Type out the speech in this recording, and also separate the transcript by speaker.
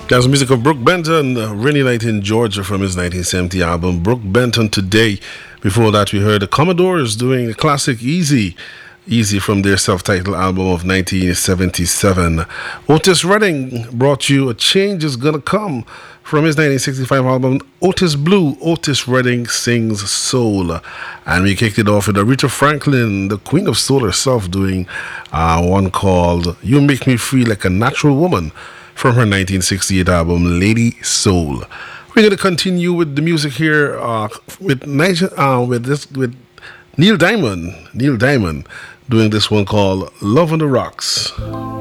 Speaker 1: That's the music of Brooke Benton, Rainy Night in Georgia from his 1970 album, Brooke Benton Today. Before that, we heard the Commodores doing the classic Easy. Easy from their self-titled album of 1977. Otis Redding brought you A Change Is Gonna Come from his 1965 album Otis Blue. Otis Redding Sings Soul. And we kicked it off with Aretha Franklin, the Queen of Soul herself, doing one called You Make Me Feel Like a Natural Woman from her 1968 album Lady Soul. We're going to continue with the music here with Neil Diamond doing this one called Love on the Rocks.